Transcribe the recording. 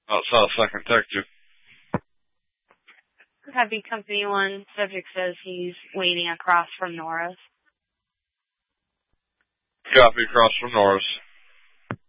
Outside Second Detective. Copy Company 1. Subject says he's waiting across from Nora's. Copy across from Nora's.